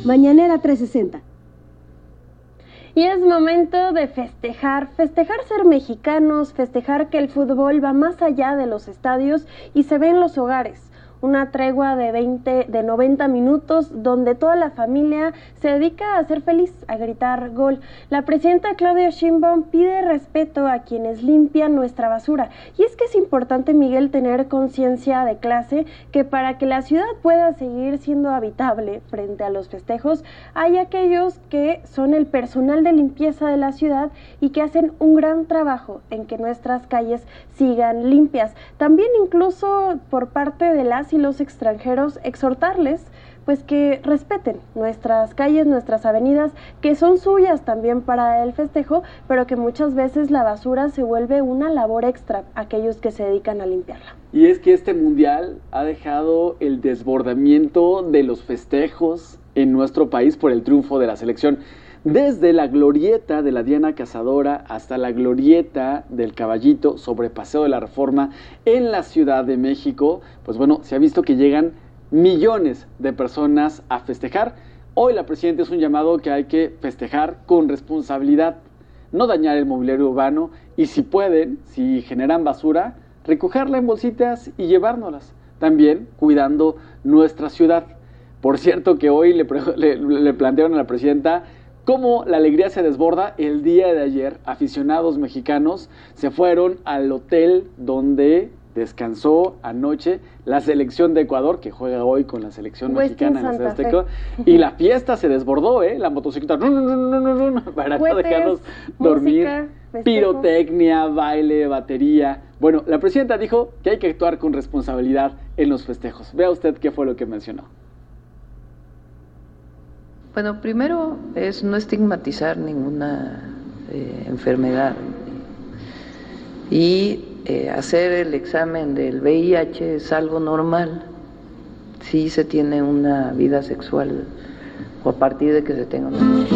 Mañanera 360. Y es momento de festejar ser mexicanos, festejar que el fútbol va más allá de los estadios y se ve en los hogares. Una tregua de 90 minutos donde toda la familia se dedica a ser feliz, a gritar gol. La presidenta Claudia Sheinbaum pide respeto a quienes limpian nuestra basura. Y es que es importante, Miguel, tener conciencia de clase, que para que la ciudad pueda seguir siendo habitable frente a los festejos, hay aquellos que son el personal de limpieza de la ciudad y que hacen un gran trabajo en que nuestras calles sigan limpias. También incluso por parte de las y los extranjeros, exhortarles pues que respeten nuestras calles, nuestras avenidas, que son suyas también para el festejo, pero que muchas veces la basura se vuelve una labor extra a aquellos que se dedican a limpiarla. Y es que este mundial ha dejado el desbordamiento de los festejos en nuestro país por el triunfo de la selección. Desde la glorieta de la Diana Cazadora hasta la glorieta del Caballito sobre Paseo de la Reforma en la Ciudad de México, pues bueno, se ha visto que llegan millones de personas a festejar. Hoy la presidenta hizo un llamado que hay que festejar con responsabilidad, no dañar el mobiliario urbano y si pueden, si generan basura, recogerla en bolsitas y llevárnoslas, también cuidando nuestra ciudad. Por cierto que hoy le plantearon a la presidenta cómo la alegría se desborda. El día de ayer, aficionados mexicanos se fueron al hotel donde descansó anoche la selección de Ecuador, que juega hoy con la selección mexicana en la Ciudad Azteca, y la fiesta se desbordó, la motocicleta, para no dejarnos dormir, música, pirotecnia, baile, batería. Bueno, la presidenta dijo que hay que actuar con responsabilidad en los festejos. Vea usted qué fue lo que mencionó. Bueno, primero es no estigmatizar ninguna enfermedad y hacer el examen del VIH es algo normal si se tiene una vida sexual o a partir de que se tenga una vida.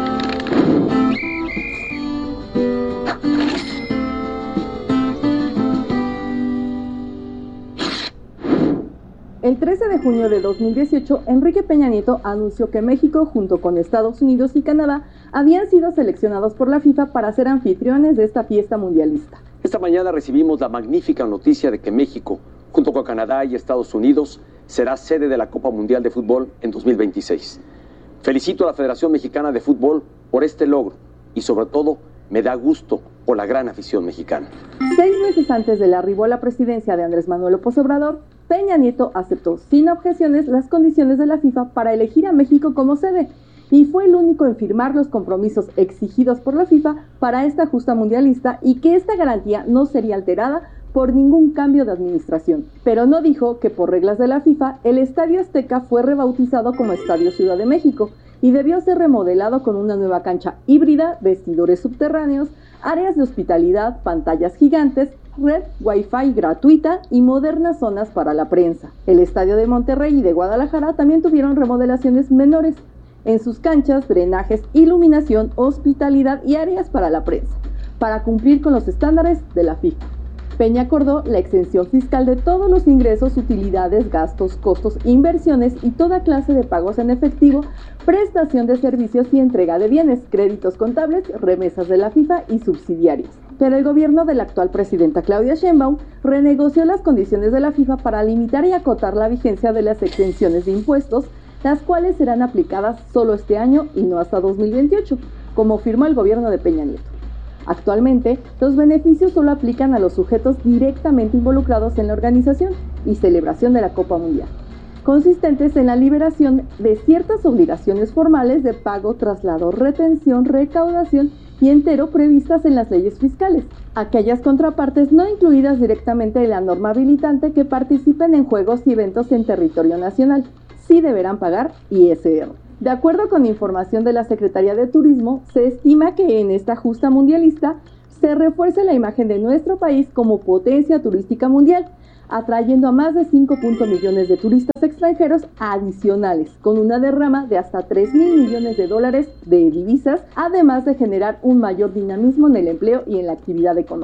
El 13 de junio de 2018, Enrique Peña Nieto anunció que México, junto con Estados Unidos y Canadá, habían sido seleccionados por la FIFA para ser anfitriones de esta fiesta mundialista. Esta mañana recibimos la magnífica noticia de que México, junto con Canadá y Estados Unidos, será sede de la Copa Mundial de Fútbol en 2026. Felicito a la Federación Mexicana de Fútbol por este logro y, sobre todo, me da gusto por la gran afición mexicana. 6 meses antes del arribo a la presidencia de Andrés Manuel López Obrador, Peña Nieto aceptó sin objeciones las condiciones de la FIFA para elegir a México como sede y fue el único en firmar los compromisos exigidos por la FIFA para esta justa mundialista y que esta garantía no sería alterada por ningún cambio de administración. Pero no dijo que por reglas de la FIFA el Estadio Azteca fue rebautizado como Estadio Ciudad de México y debió ser remodelado con una nueva cancha híbrida, vestidores subterráneos, áreas de hospitalidad, pantallas gigantes, red Wi-Fi gratuita y modernas zonas para la prensa. El estadio de Monterrey y de Guadalajara también tuvieron remodelaciones menores en sus canchas, drenajes, iluminación, hospitalidad y áreas para la prensa, para cumplir con los estándares de la FIFA. Peña acordó la exención fiscal de todos los ingresos, utilidades, gastos, costos, inversiones y toda clase de pagos en efectivo, prestación de servicios y entrega de bienes, créditos contables, remesas de la FIFA y subsidiarias. Pero el gobierno de la actual presidenta Claudia Sheinbaum renegoció las condiciones de la FIFA para limitar y acotar la vigencia de las exenciones de impuestos, las cuales serán aplicadas solo este año y no hasta 2028, como firmó el gobierno de Peña Nieto. Actualmente, los beneficios solo aplican a los sujetos directamente involucrados en la organización y celebración de la Copa Mundial, consistentes en la liberación de ciertas obligaciones formales de pago, traslado, retención, recaudación y entero previstas en las leyes fiscales. Aquellas contrapartes no incluidas directamente en la norma habilitante que participen en juegos y eventos en territorio nacional, sí deberán pagar ISR. De acuerdo con información de la Secretaría de Turismo, se estima que en esta justa mundialista se refuerce la imagen de nuestro país como potencia turística mundial, atrayendo a más de 5 millones de turistas extranjeros adicionales, con una derrama de hasta $3,000 millones de divisas, además de generar un mayor dinamismo en el empleo y en la actividad económica.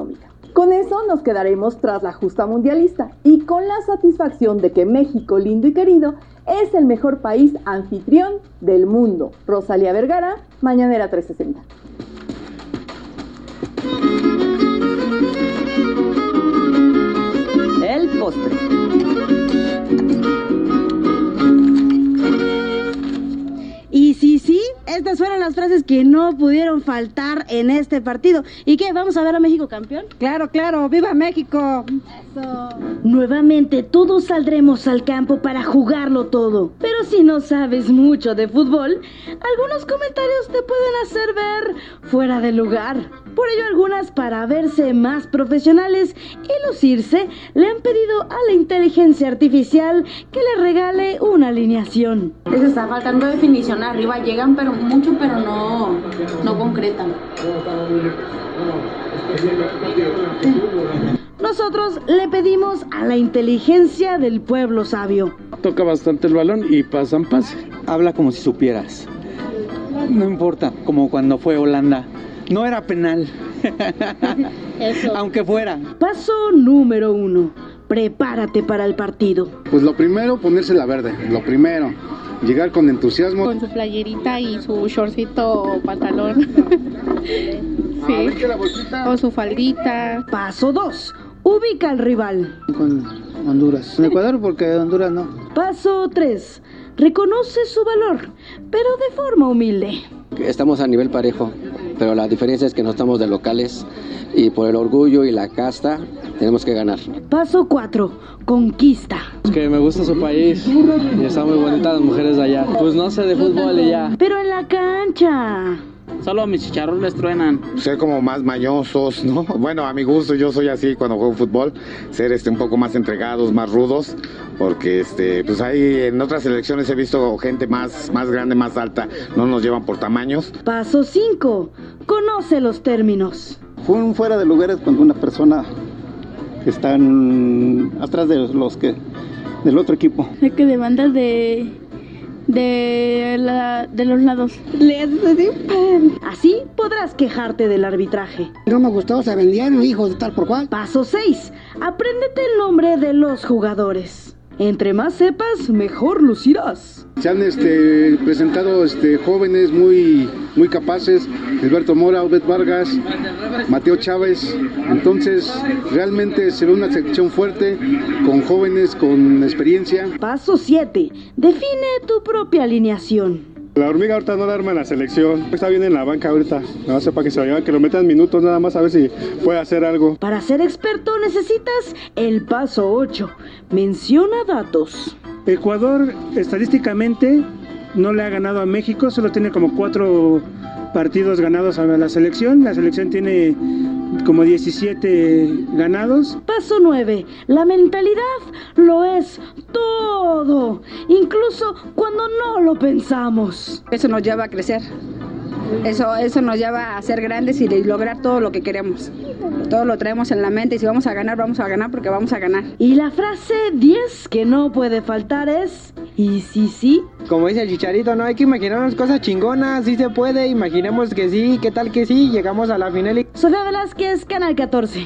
Con eso nos quedaremos tras la justa mundialista y con la satisfacción de que México lindo y querido es el mejor país anfitrión del mundo. Rosalía Vergara, Mañanera 360. El postre. Y sí, estas fueron las frases que no pudieron faltar en este partido. ¿Y qué? ¿Vamos a ver a México campeón? Claro, ¡viva México! Eso. Nuevamente todos saldremos al campo para jugarlo todo. Pero si no sabes mucho de fútbol, algunos comentarios te pueden hacer ver fuera de lugar. Por ello, algunas, para verse más profesionales y lucirse, le han pedido a la inteligencia artificial que le regale una alineación. Les está faltando definición arriba, llegan pero no concretan. Nosotros le pedimos a la inteligencia del pueblo sabio. Toca bastante el balón y pasan pase. Habla como si supieras. No importa, como cuando fue Holanda. No era penal. Eso. Aunque fuera. Paso número 1. Prepárate para el partido. Pues lo primero, ponerse la verde. Lo primero. Llegar con entusiasmo. Con su playerita y su shortcito o pantalón. Sí. O su faldita. Paso 2. Ubica al rival. Con Honduras. En Ecuador porque Honduras no. Paso 3. Reconoce su valor, pero de forma humilde. Estamos a nivel parejo, pero la diferencia es que no estamos de locales y por el orgullo y la casta tenemos que ganar. Paso 4. Conquista. Es que me gusta su país y están muy bonitas las mujeres de allá. Pues no sé de fútbol y ya. Pero en la cancha. Solo mis chicharrones truenan. Ser como más mañosos, ¿no? Bueno, a mi gusto yo soy así cuando juego fútbol, ser un poco más entregados, más rudos, porque pues ahí en otras selecciones he visto gente más grande, más alta, no nos llevan por tamaños. Paso 5. Conoce los términos. Fue un fuera de lugares cuando una persona que está atrás de del otro equipo. Es que demandas de los lados. Le haces así. Así podrás quejarte del arbitraje. No me gustó, se vendieron, hijos de tal por cual. Paso 6. Apréndete el nombre de los jugadores. Entre más sepas, mejor lucirás. Se han presentado jóvenes muy capaces, Alberto Mora, Obed Vargas, Mateo Chávez. Entonces, realmente será una selección fuerte, con jóvenes, con experiencia. Paso 7. Define tu propia alineación. La hormiga ahorita no la arma en la selección, está bien en la banca ahorita, nada más para que se vayan, que lo metan minutos nada más a ver si puede hacer algo. Para ser experto necesitas el paso 8, menciona datos. Ecuador estadísticamente no le ha ganado a México, solo tiene como 4 partidos ganados a la selección tiene como 17 ganados. Paso 9. La mentalidad lo es todo, incluso cuando no lo pensamos. Eso nos lleva a crecer. Eso nos lleva a ser grandes y lograr todo lo que queremos. Todo lo traemos en la mente y si vamos a ganar porque vamos a ganar. Y la frase 10 que no puede faltar es: ¿y sí? Como dice el Chicharito, no hay que imaginarnos cosas chingonas, sí se puede, imaginemos que sí, qué tal que sí, llegamos a la final. Sofía Velázquez, Canal 14.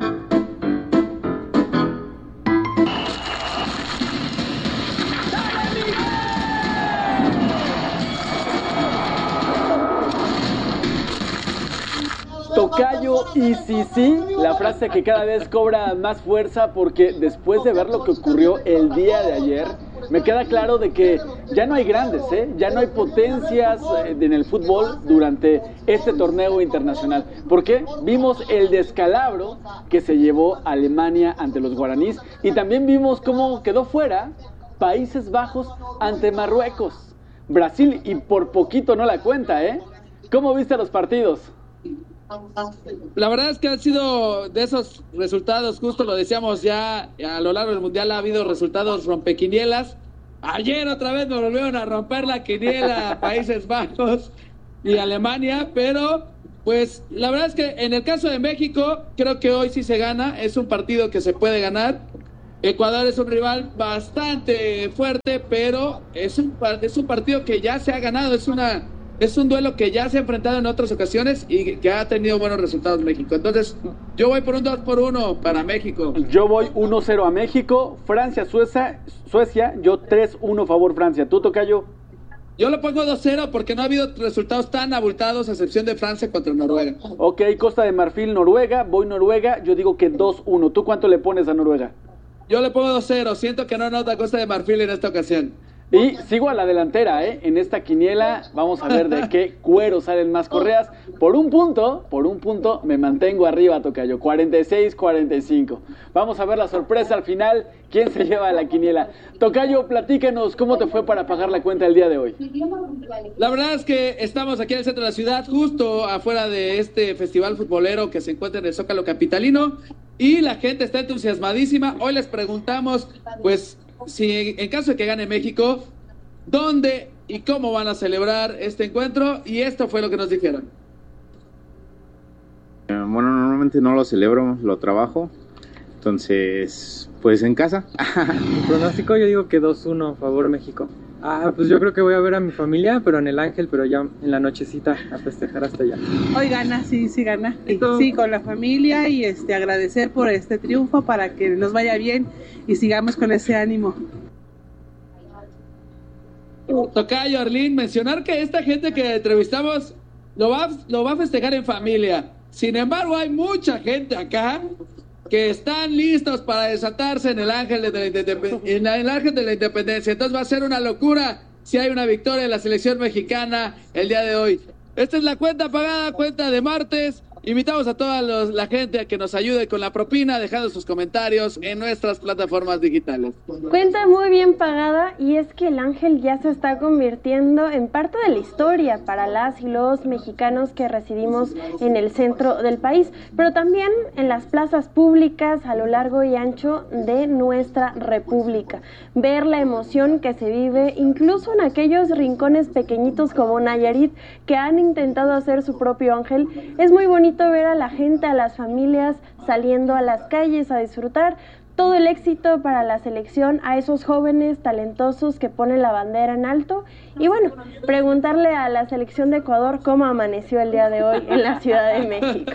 Tocayo y sí, la frase que cada vez cobra más fuerza porque después de ver lo que ocurrió el día de ayer, me queda claro de que ya no hay grandes, ya no hay potencias en el fútbol durante este torneo internacional. ¿Por qué? Vimos el descalabro que se llevó Alemania ante los guaraníes y también vimos cómo quedó fuera Países Bajos ante Marruecos. Brasil y por poquito no la cuenta, ¿Cómo viste los partidos? La verdad es que han sido de esos resultados, justo lo decíamos ya a lo largo del mundial, ha habido resultados rompequinielas. Ayer otra vez nos volvieron a romper la quiniela Países Bajos y Alemania, pero pues la verdad es que en el caso de México creo que hoy sí se gana, es un partido que se puede ganar. Ecuador es un rival bastante fuerte, pero es un partido que ya se ha ganado, es una es un duelo que ya se ha enfrentado en otras ocasiones y que ha tenido buenos resultados México. Entonces, yo voy por un 2-1 para México. Yo voy 1-0 a México. Francia, Suecia, yo 3-1 favor Francia. ¿Tú, tocayo? Yo le pongo 2-0 porque no ha habido resultados tan abultados a excepción de Francia contra Noruega. Ok, Costa de Marfil, Noruega. Voy Noruega, yo digo que 2-1. ¿Tú cuánto le pones a Noruega? Yo le pongo 2-0. Siento que no anota Costa de Marfil en esta ocasión. Y sigo a la delantera, en esta quiniela. Vamos a ver de qué cuero salen más correas. Por un punto me mantengo arriba, tocayo. 46-45. Vamos a ver la sorpresa al final. ¿Quién se lleva la quiniela? Tocayo, platícanos cómo te fue para pagar la cuenta el día de hoy. La verdad es que estamos aquí en el centro de la ciudad, justo afuera de este festival futbolero que se encuentra en el Zócalo capitalino. Y la gente está entusiasmadísima. Hoy les preguntamos, pues, si en caso de que gane México, ¿dónde y cómo van a celebrar este encuentro? Y esto fue lo que nos dijeron. Bueno, normalmente no lo celebro, lo trabajo. Entonces, pues en casa. Mi pronóstico, yo digo que 2-1 favor México. Pues yo creo que voy a ver a mi familia, pero en el Ángel, pero ya en la nochecita a festejar hasta allá. Hoy gana, sí gana. Sí, con la familia y agradecer por este triunfo para que nos vaya bien y sigamos con ese ánimo. Tocayo, Arlene, mencionar que esta gente que entrevistamos lo va a festejar en familia. Sin embargo, hay mucha gente acá que están listos para desatarse en el Ángel de la Independencia. Entonces va a ser una locura si hay una victoria en la selección mexicana el día de hoy. Esta es la cuenta pagada, cuenta de martes. Invitamos a toda la gente a que nos ayude con la propina, dejando sus comentarios en nuestras plataformas digitales. Cuenta muy bien pagada, y es que el Ángel ya se está convirtiendo en parte de la historia para las y los mexicanos que residimos en el centro del país, pero también en las plazas públicas a lo largo y ancho de nuestra república. Ver la emoción que se vive incluso en aquellos rincones pequeñitos como Nayarit que han intentado hacer su propio Ángel, es muy bonito ver a la gente, a las familias saliendo a las calles a disfrutar. Todo el éxito para la selección, a esos jóvenes talentosos que ponen la bandera en alto. Y bueno, preguntarle a la selección de Ecuador cómo amaneció el día de hoy en la Ciudad de México.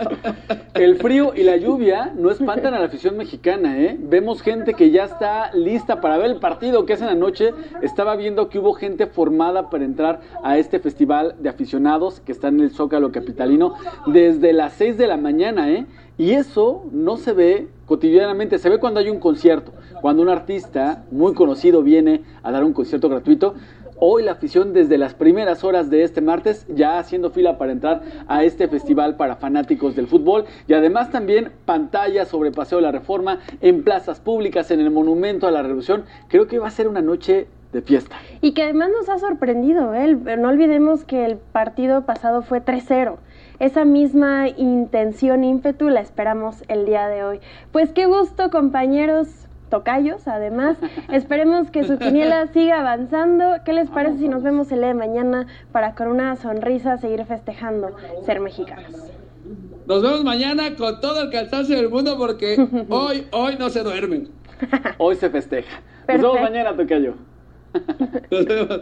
El frío y la lluvia no espantan a la afición mexicana, Vemos gente que ya está lista para ver el partido que hacen anoche. Estaba viendo que hubo gente formada para entrar a este festival de aficionados que está en el Zócalo capitalino desde las 6 de la mañana, Y eso no se ve cotidianamente, se ve cuando hay un concierto, cuando un artista muy conocido viene a dar un concierto gratuito. Hoy la afición desde las primeras horas de este martes ya haciendo fila para entrar a este festival para fanáticos del fútbol, y además también pantallas sobre Paseo de la Reforma, en plazas públicas, en el Monumento a la Revolución. Creo que va a ser una noche de fiesta. Y que además nos ha sorprendido, no olvidemos que el partido pasado fue 3-0. Esa misma intención, ímpetu, la esperamos el día de hoy. Pues qué gusto, compañeros tocayos, además. Esperemos que su quiniela siga avanzando. ¿Qué les parece si nos vemos el día de mañana para con una sonrisa seguir festejando ser mexicanos? Nos vemos mañana con todo el cansancio del mundo porque hoy no se duermen. Hoy se festeja. Perfecto. Nos vemos mañana, tocayo. Nos vemos.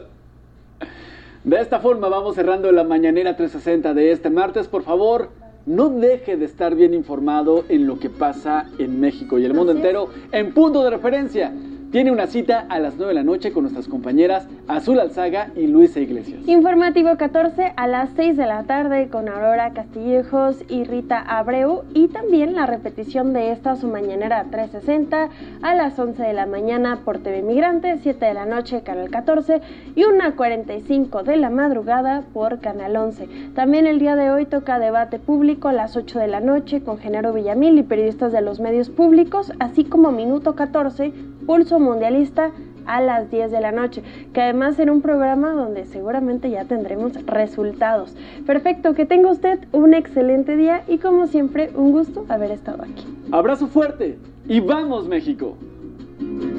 De esta forma vamos cerrando la mañanera 360 de este martes. Por favor, no deje de estar bien informado en lo que pasa en México y el mundo entero en Punto de Referencia. Tiene una cita a las 9 de la noche con nuestras compañeras Azul Alzaga y Luisa Iglesias. Informativo 14 a las 6 de la tarde con Aurora Castillejos y Rita Abreu, y también la repetición de esta su mañanera 360 a las 11 de la mañana por TV Migrante, 7 de la noche Canal 14 y 1:45 de la madrugada por Canal 11. También el día de hoy toca debate público a las 8 de la noche con Genaro Villamil y periodistas de los medios públicos, así como Minuto 14, Pulso Mundialista a las 10 de la noche, que además será un programa donde seguramente ya tendremos resultados. Perfecto, que tenga usted un excelente día y como siempre un gusto haber estado aquí. Abrazo fuerte y ¡vamos México!